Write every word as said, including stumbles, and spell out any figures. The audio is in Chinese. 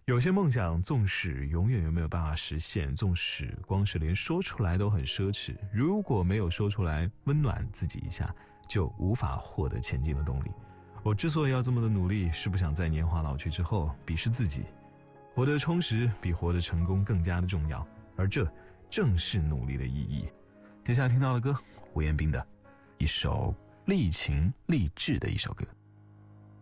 有些梦想纵使永远也没有办法实现，纵使光是连说出来都很奢侈，如果没有说出来温暖自己一下，就无法获得前进的动力。我之所以要这么的努力，是不想在年华老去之后鄙视自己。活得充实比活得成功更加的重要，而这正是努力的意义。接下来听到的歌，胡彦斌的一首励情励志的一首歌。